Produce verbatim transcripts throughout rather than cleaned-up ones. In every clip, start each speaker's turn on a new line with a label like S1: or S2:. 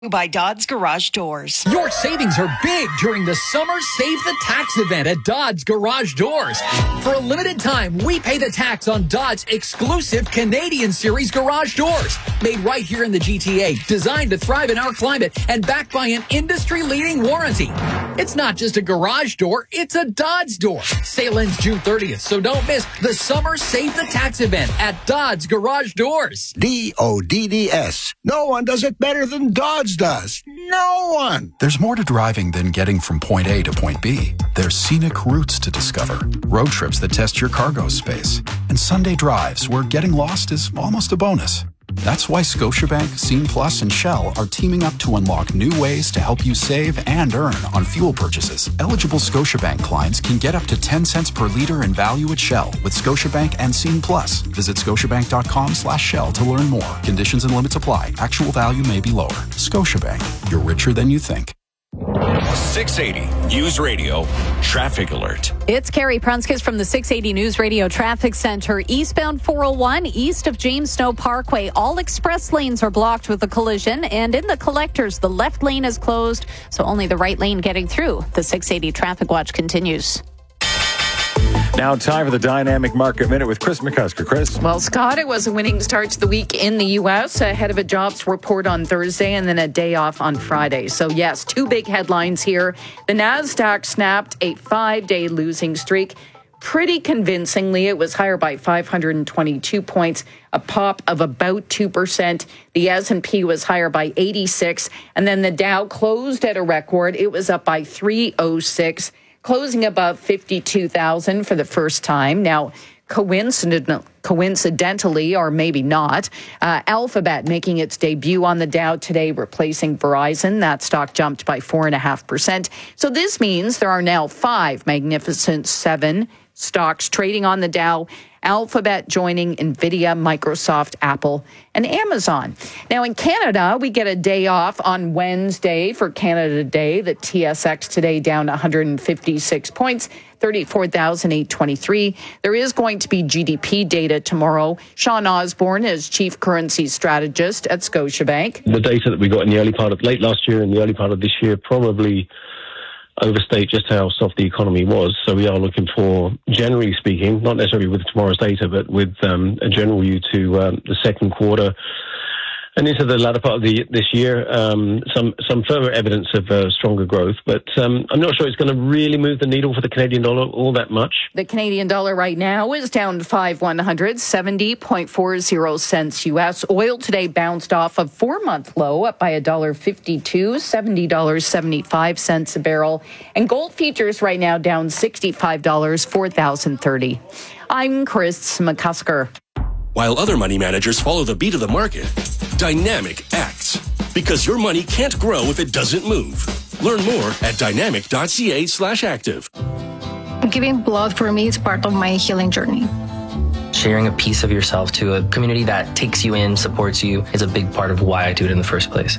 S1: By Dodds Garage Doors.
S2: Your savings are big during the Summer Save the Tax event at Dodds Garage Doors. For a limited time, we pay the tax on Dodds exclusive Canadian Series garage doors. Made right here in the G T A, designed to thrive in our climate, and backed by an industry-leading warranty. It's not just a garage door, it's a Dodds door. Sale ends June thirtieth, so don't miss the Summer Save the Tax event at Dodds Garage Doors.
S3: D O D D S. No one does it better than Dodds does. No one.
S4: There's more to driving than getting from point A to point B. There's scenic routes to discover, road trips that test your cargo space, and Sunday drives where getting lost is almost a bonus. That's why Scotiabank, Scene Plus, and Shell are teaming up to unlock new ways to help you save and earn on fuel purchases. Eligible Scotiabank clients can get up to ten cents per liter in value at Shell with Scotiabank and Scene Plus. Visit scotiabank.com slash Shell to learn more. Conditions and limits apply. Actual value may be lower. Scotiabank. You're richer than you think.
S5: six eighty News Radio Traffic Alert.
S6: It's Carrie Prunskis from the six eighty News Radio Traffic Center. Eastbound four oh one, east of James Snow Parkway. All express lanes are blocked with a collision. And in the collectors, the left lane is closed, so only the right lane getting through. The six eighty Traffic Watch continues.
S7: Now time for the Dynamic Market Minute with Chris McCusker. Chris?
S8: Well, Scott, it was a winning start to the week in the U S ahead of a jobs report on Thursday and then a day off on Friday. So, yes, two big headlines here. The NASDAQ snapped a five-day losing streak. Pretty convincingly, it was higher by five hundred twenty-two points, a pop of about two percent. The S and P was higher by eighty-six, and then the Dow closed at a record. It was up by three oh six. Closing above fifty-two thousand for the first time. Now, coincident, coincidentally, or maybe not, uh, Alphabet making its debut on the Dow today, replacing Verizon. That stock jumped by four point five percent. So this means there are now five Magnificent Seven stocks trading on the Dow. Alphabet joining NVIDIA, Microsoft, Apple, and Amazon. Now, in Canada, we get a day off on Wednesday for Canada Day. The T S X today down one hundred fifty-six points, thirty-four thousand eight hundred twenty-three. There is going to be G D P data tomorrow. Sean Osborne is Chief Currency Strategist at Scotiabank.
S9: The data that we got in the early part of late last year and the early part of this year probably overstate just how soft the economy was. So we are looking for, generally speaking, not necessarily with tomorrow's data, but with um, a general view to um, the second quarter and into the latter part of the this year, um, some some further evidence of uh, stronger growth. But um, I'm not sure it's going to really move the needle for the Canadian dollar all that much.
S8: The Canadian dollar right now is down five one hundred, seventy point four zero cents U S. Oil today bounced off a four-month low, up by one dollar fifty-two, seventy dollars and seventy-five cents a barrel. And gold futures right now down sixty-five dollars, four thousand thirty. I'm Chris McCusker.
S5: While other money managers follow the beat of the market, Dynamic acts. Because your money can't grow if it doesn't move. Learn more at dynamic.ca slash active.
S10: Giving blood for me is part of my healing journey.
S11: Sharing a piece of yourself to a community that takes you in, supports you, is a big part of why I do it in the first place.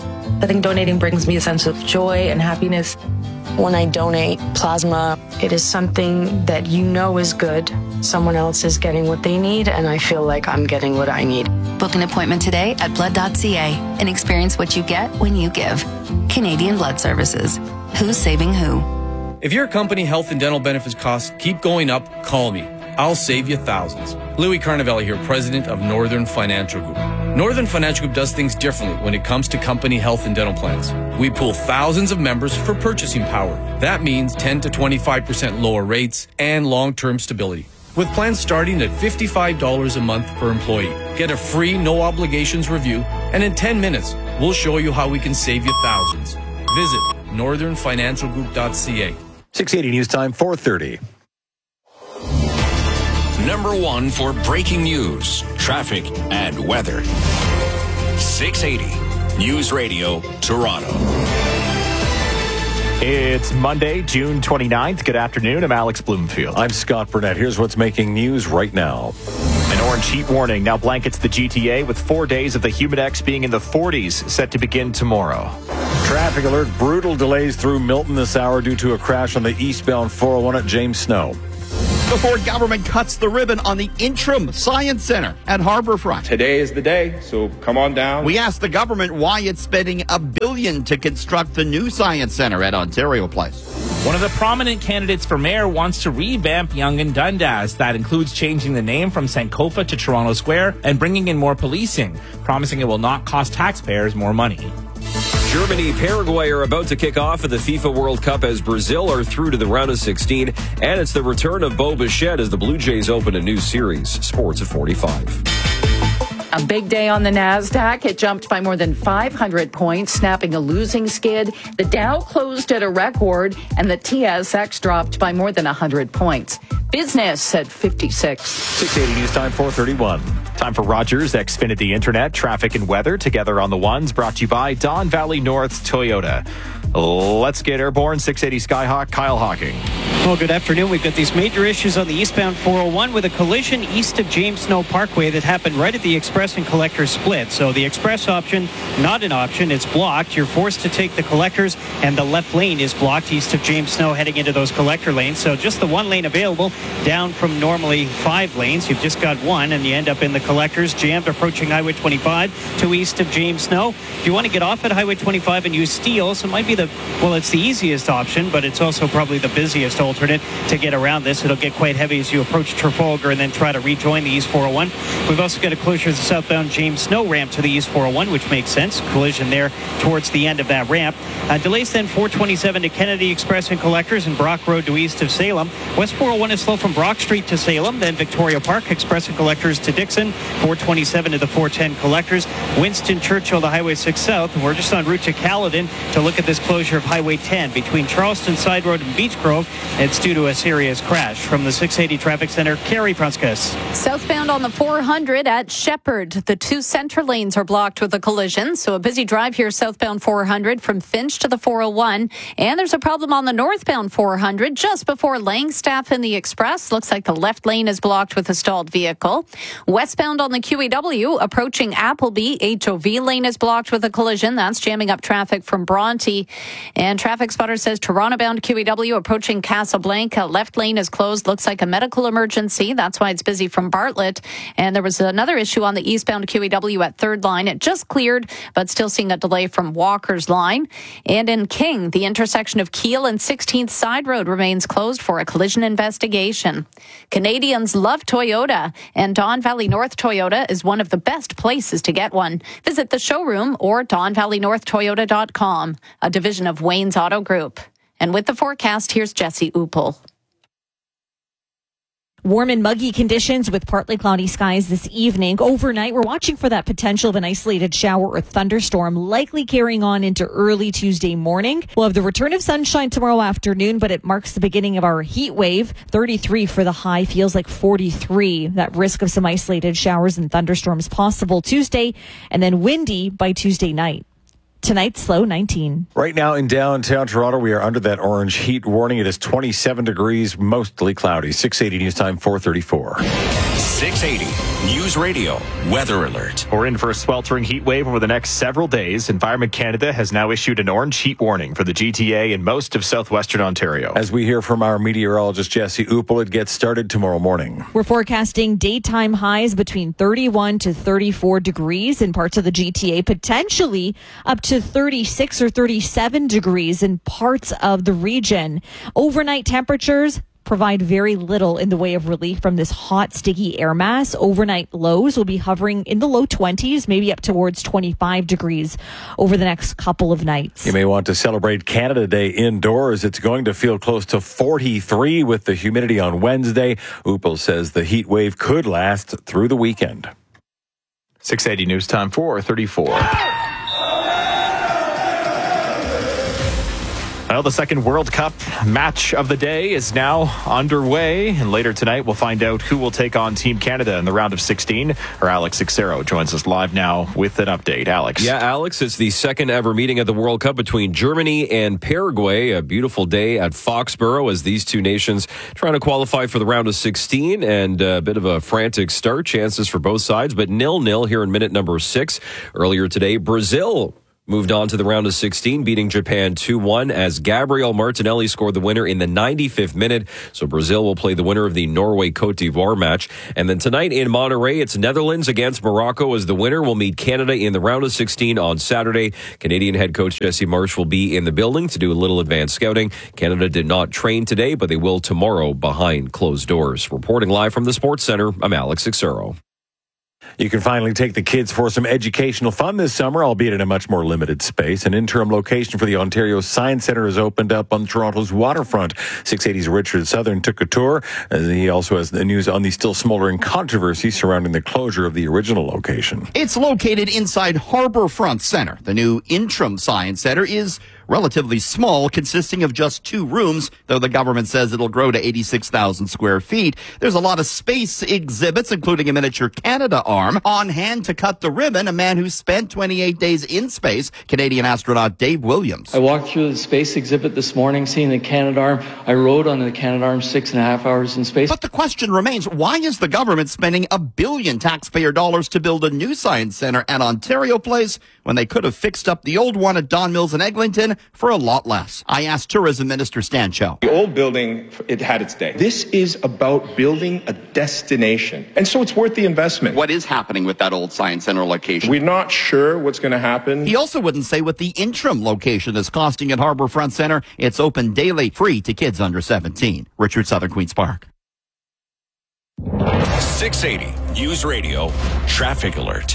S12: I think donating brings me a sense of joy and happiness. When I donate plasma, it is something that you know is good. Someone else is getting what they need, and I feel like I'm getting what I need.
S13: Book an appointment today at blood dot c a and experience what you get when you give. Canadian Blood Services. Who's saving who?
S14: If your company health and dental benefits costs keep going up, call me. I'll save you thousands. Louis Carnavelli here, president of Northern Financial Group. Northern Financial Group does things differently when it comes to company health and dental plans. We pool thousands of members for purchasing power. That means ten to twenty-five percent lower rates and long-term stability. With plans starting at fifty-five dollars a month per employee. Get a free, no-obligations review, and in ten minutes, we'll show you how we can save you thousands. Visit northern financial group dot c a.
S7: six eighty News Time, four thirty.
S5: Number one for breaking news, traffic, and weather. six eighty News Radio, Toronto.
S15: It's Monday, June twenty-ninth. Good afternoon. I'm Alex Bloomfield.
S7: I'm Scott Burnett. Here's what's making news right now.
S15: An orange heat warning now blankets the G T A with four days of the Humidex being in the forties set to begin tomorrow.
S7: Traffic alert. Brutal delays through Milton this hour due to a crash on the eastbound four oh one at James Snow.
S16: The Ford government cuts the ribbon on the interim science center at Harbourfront.
S17: Today is the day, so come on down.
S16: We asked the government why it's spending a billion to construct the new science center at Ontario Place.
S18: One of the prominent candidates for mayor wants to revamp Yonge and Dundas. That includes changing the name from Sankofa to Toronto Square and bringing in more policing, promising it will not cost taxpayers more money.
S19: Germany, Paraguay are about to kick off at the FIFA World Cup as Brazil are through to the round of sixteen. And it's the return of Bo Bichette as the Blue Jays open a new series. Sports at forty-five.
S8: A big day on the NASDAQ. It jumped by more than five hundred points, snapping a losing skid. The Dow closed at a record, and the T S X dropped by more than one hundred points. Business at fifty-six.
S15: six eighty News Time, four thirty-one. Time for Rogers Xfinity Internet, traffic and weather together on the ones, brought to you by Don Valley North Toyota. Let's get airborne. six eighty Skyhawk, Kyle Hawking.
S20: Well, good afternoon. We've got these major issues on the eastbound four oh one with a collision east of James Snow Parkway that happened right at the Express and Collector split. So the Express option, not an option. It's blocked. You're forced to take the Collectors, and the left lane is blocked east of James Snow heading into those Collector lanes. So just the one lane available, down from normally five lanes. You've just got one, and you end up in the Collectors, jammed approaching Highway twenty-five to east of James Snow. If you want to get off at Highway twenty-five and use Steeles, it might be the, well, it's the easiest option, but it's also probably the busiest alternate to get around this. It'll get quite heavy as you approach Trafalgar and then try to rejoin the East four oh one. We've also got a closure of the southbound James Snow ramp to the East four oh one, which makes sense. Collision there towards the end of that ramp. Uh, delays then four twenty-seven to Kennedy Express and Collectors and Brock Road to east of Salem. West four oh one is slow from Brock Street to Salem, then Victoria Park Express and Collectors to Dixon. four twenty-seven to the four ten Collectors. Winston Churchill to Highway six South. And we're just en route to Caledon to look at this closure of Highway ten between Charleston Side Road and Beach Grove. It's due to a serious crash. From the six eighty Traffic Center, Carrie Prunskis.
S6: Southbound on the four hundred at Shepherd. The two center lanes are blocked with a collision, so a busy drive here southbound four hundred from Finch to the four oh one. And there's a problem on the northbound four hundred just before Langstaff and the Express. Looks like the left lane is blocked with a stalled vehicle. Westbound on the Q E W approaching Appleby, H O V lane is blocked with a collision. That's jamming up traffic from Bronte. And Traffic Spotter says Toronto-bound Q E W approaching Casablanca. Left lane is closed. Looks like a medical emergency. That's why it's busy from Bartlett. And there was another issue on the eastbound Q E W at third line. It just cleared, but still seeing a delay from Walker's line. And in King, the intersection of Keele and sixteenth Side Road remains closed for a collision investigation. Canadians love Toyota, and Don Valley North Toyota is one of the best places to get one. Visit the showroom or don valley north toyota dot com, a division of Wayne's Auto Group. And with the forecast, here's Jesse Uppel.
S21: Warm and muggy conditions with partly cloudy skies this evening. Overnight, we're watching for that potential of an isolated shower or thunderstorm, likely carrying on into early Tuesday morning. We'll have the return of sunshine tomorrow afternoon, but it marks the beginning of our heat wave. thirty-three for the high, feels like forty-three. That risk of some isolated showers and thunderstorms possible Tuesday, and then windy by Tuesday night. Tonight's low nineteen.
S7: Right now in downtown Toronto, we are under that orange heat warning. It is twenty-seven degrees, mostly cloudy. six eighty News Time, four thirty-four.
S5: six eighty News Radio Weather Alert.
S15: We're in for a sweltering heat wave over the next several days. Environment Canada has now issued an orange heat warning for the G T A and most of southwestern Ontario.
S7: As we hear from our meteorologist Jesse Uppel, it gets started tomorrow morning.
S21: We're forecasting daytime highs between thirty-one to thirty-four degrees in parts of the G T A, potentially up to thirty-six or thirty-seven degrees in parts of the region. Overnight temperatures provide very little in the way of relief from this hot, sticky air mass. Overnight lows will be hovering in the low twenties, maybe up towards twenty-five degrees over the next couple of nights.
S7: You may want to celebrate Canada Day indoors. It's going to feel close to forty-three with the humidity on Wednesday. Uppel says the heat wave could last through the weekend.
S15: six eighty News Time, four thirty-four. Well, the second World Cup match of the day is now underway, and later tonight we'll find out who will take on Team Canada in the round of sixteen. Our Alex Xero joins us live now with an update. Alex.
S19: Yeah, Alex, it's the second ever meeting at the World Cup between Germany and Paraguay. A beautiful day at Foxborough as these two nations trying to qualify for the round of sixteen, and a bit of a frantic start, chances for both sides, but nil-nil here in minute number six. Earlier today, Brazil Moved on to the round of sixteen, beating Japan two one as Gabriel Martinelli scored the winner in the ninety-fifth minute. So Brazil will play the winner of the Norway-Cote d'Ivoire match. And then tonight in Monterrey, it's Netherlands against Morocco as the winner will meet Canada in the round of sixteen on Saturday. Canadian head coach Jesse Marsh will be in the building to do a little advanced scouting. Canada did not train today, but they will tomorrow behind closed doors. Reporting live from the Sports Center, I'm Alex Ixero.
S7: You can finally take the kids for some educational fun this summer, albeit in a much more limited space. An interim location for the Ontario Science Centre has opened up on Toronto's waterfront. six eighty's Richard Southern took a tour. And he also has the news on the still smoldering controversy surrounding the closure of the original location.
S16: It's located inside Harbourfront Centre. The new interim Science Centre is relatively small, consisting of just two rooms, though the government says it'll grow to eighty-six thousand square feet. There's a lot of space exhibits, including a miniature Canada arm. On hand to cut the ribbon, a man who spent twenty-eight days in space, Canadian astronaut Dave Williams.
S1: I walked through the space exhibit this morning, seeing the Canada arm. I rode on the Canada arm six and a half hours in space.
S16: But the question remains, why is the government spending a billion taxpayer dollars to build a new science centre at Ontario Place when they could have fixed up the old one at Don Mills in Eglinton for a lot less? I asked Tourism Minister Stan Chow.
S17: The old building, it had its day. This is about building a destination. And so it's worth the investment.
S16: What is happening with that old Science Centre location?
S17: We're not sure what's going to happen.
S16: He also wouldn't say what the interim location is costing at Harbourfront Centre. It's open daily, free to kids under seventeen. Richard Southern, Queen's Park.
S5: six eighty News Radio Traffic Alert.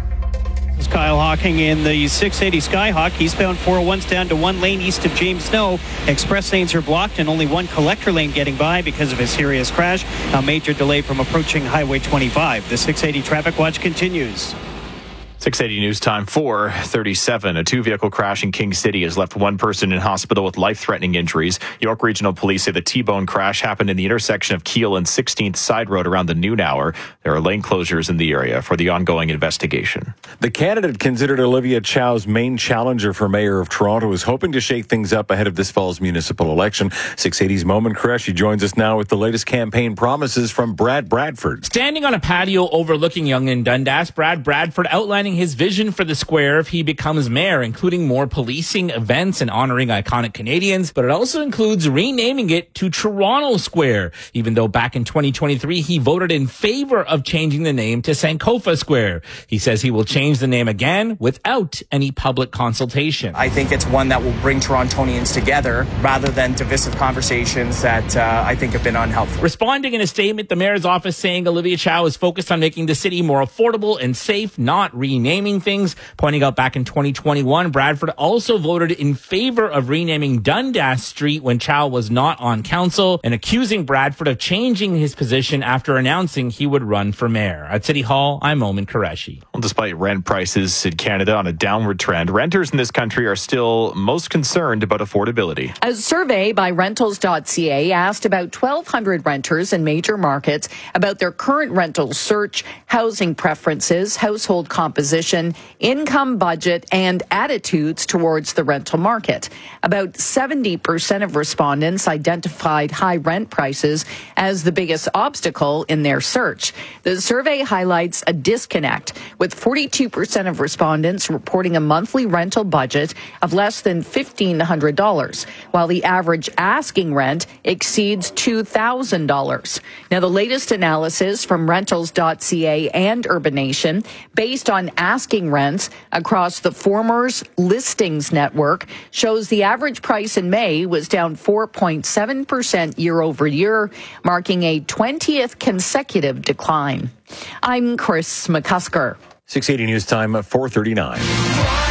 S20: It's Kyle Hawking in the six eighty Skyhawk. Eastbound four oh one's down to one lane east of James Snow. Express lanes are blocked and only one collector lane getting by because of a serious crash. A major delay from approaching Highway twenty-five. The six eighty Traffic Watch continues.
S15: six eighty News Time, four thirty-seven. A two-vehicle crash in King City has left one person in hospital with life-threatening injuries. York Regional Police say the T-bone crash happened in the intersection of Keele and sixteenth Side Road around the noon hour. There are lane closures in the area for the ongoing investigation.
S7: The candidate considered Olivia Chow's main challenger for mayor of Toronto is hoping to shake things up ahead of this fall's municipal election. six eighty's Moment Koreshi joins us now with the latest campaign promises from Brad Bradford.
S18: Standing on a patio overlooking Yonge and Dundas, Brad Bradford outlining his vision for the square if he becomes mayor, including more policing, events, and honoring iconic Canadians. But it also includes renaming it to Toronto Square, even though back in twenty twenty-three he voted in favor of changing the name to Sankofa Square. He says he will change the name again without any public consultation.
S22: I think it's one that will bring Torontonians together rather than divisive conversations that uh, I think have been unhelpful.
S18: Responding in a statement, the mayor's office saying Olivia Chow is focused on making the city more affordable and safe, not renaming things. Pointing out back in twenty twenty-one, Bradford also voted in favor of renaming Dundas Street when Chow was not on council, and accusing Bradford of changing his position after announcing he would run for mayor. At City Hall, I'm Omen Koreshi.
S15: Well, despite rent prices in Canada on a downward trend, renters in this country are still most concerned about affordability.
S8: A survey by rentals dot c a asked about twelve hundred renters in major markets about their current rental search, housing preferences, household composition, income budget, and attitudes towards the rental market. About seventy percent of respondents identified high rent prices as the biggest obstacle in their search. The survey highlights a disconnect, with forty-two percent of respondents reporting a monthly rental budget of less than fifteen hundred dollars, while the average asking rent exceeds two thousand dollars. Now, the latest analysis from rentals dot c a and Urbanation, based on asking rents across the Formers Listings Network, shows the average price in May was down four point seven percent year over year, marking a twentieth consecutive decline. I'm Chris McCusker.
S7: six eighty News Time, four thirty-nine.